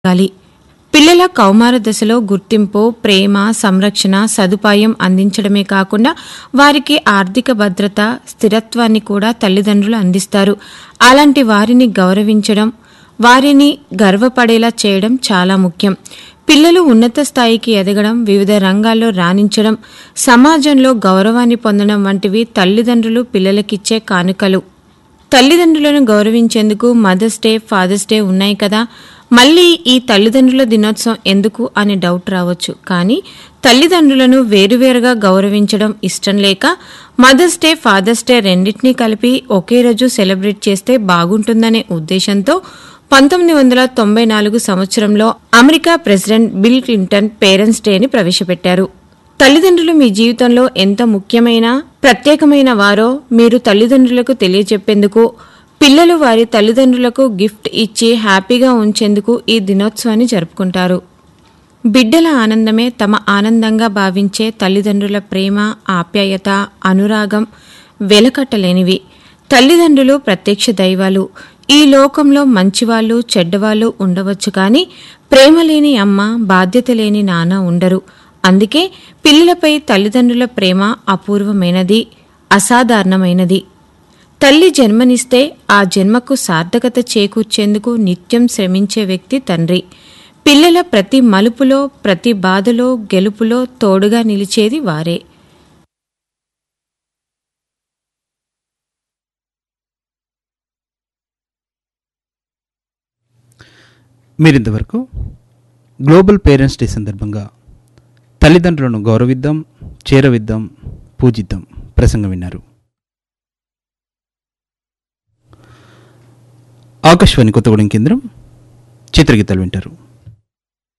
జరగాలి. పిల్లల కౌమార దశలో గుర్తింపు, ప్రేమ, సంరక్షణ, సదుపాయం అందించడమే కాకుండా వారికి ఆర్థిక భద్రత, స్థిరత్వాన్ని కూడా తల్లిదండ్రులు అందిస్తారు. అలాంటి వారిని గౌరవించడం, వారిని గర్వపడేలా చేయడం చాలా ముఖ్యం. పిల్లలు ఉన్నత స్థాయికి ఎదగడం, వివిధ రంగాల్లో రాణించడం, సమాజంలో గౌరవాన్ని పొందడం వంటివి తల్లిదండ్రులు పిల్లలకిచ్చే కానుకలు. తల్లిదండ్రులను గౌరవించేందుకు మదర్స్ డే, ఫాదర్స్ డే ఉన్నాయి కదా, మళ్ళీ ఈ తల్లిదండ్రుల దినోత్సవం ఎందుకు అనే డౌట్ రావచ్చు. కానీ తల్లిదండ్రులను వేరువేరుగా గౌరవించడం ఇష్టం లేక మదర్స్ డే, ఫాదర్స్ డే రెండింటినీ కలిపి ఒకే రోజు సెలబ్రేట్ చేస్తే బాగుంటుందనే ఉద్దేశంతో 1994 సంవత్సరంలో America president bill Clinton parents డేని ప్రవేశపెట్టారు. తల్లిదండ్రులు మీ జీవితంలో ఎంత ముఖ్యమైన, ప్రత్యేకమైన వారో మీరు తల్లిదండ్రులకు తెలియజెప్పేందుకు, పిల్లలు వారి తల్లిదండ్రులకు గిఫ్ట్ ఇచ్చి హ్యాపీగా ఉంచేందుకు ఈ దినోత్సవాన్ని జరుపుకుంటారు. బిడ్డల ఆనందమే తమ ఆనందంగా భావించే తల్లిదండ్రుల ప్రేమ, ఆప్యాయత, అనురాగం వెలకట్టలేనివి. తల్లిదండ్రులు ప్రత్యక్ష దైవాలు. ఈ లోకంలో మంచివాళ్లు, చెడ్డవాళ్లు ఉండవచ్చు, కానీ ప్రేమ లేని అమ్మ, బాధ్యత లేని నాన్న ఉండరు. అందుకే పిల్లలపై తల్లిదండ్రుల ప్రేమ అపూర్వమైనది, అసాధారణమైనది. తల్లి జన్మనిస్తే ఆ జన్మకు సార్థకత చేకూర్చేందుకు నిత్యం శ్రమించే వ్యక్తి తండ్రి. పిల్లల ప్రతి మలుపులో, ప్రతి బాధలో, గెలుపులో తోడుగా నిలిచేది వారే. మీరింతవరకు గ్లోబల్ పేరెంట్స్ డే సందర్భంగా తల్లిదండ్రులను గౌరవిద్దాం, చేరవిద్దాం, పూజిద్దాం ప్రసంగం విన్నారు. ఆకాశవాణి కొత్తగూడెం కేంద్రం చిత్రగీతాలు వింటారు.